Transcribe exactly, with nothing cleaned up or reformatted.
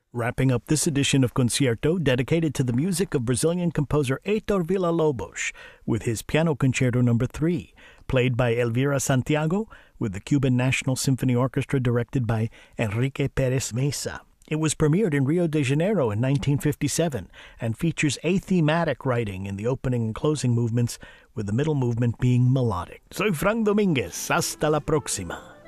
Wrapping up this edition of Concierto dedicated to the music of Brazilian composer Heitor Villa-Lobos with his Piano Concerto number three, played by Elvira Santiago with the Cuban National Symphony Orchestra directed by Enrique Pérez Mesa. It was premiered in Rio de Janeiro in nineteen fifty-seven and features athematic writing in the opening and closing movements, with the middle movement being melodic. Soy Frank Dominguez. Hasta la próxima.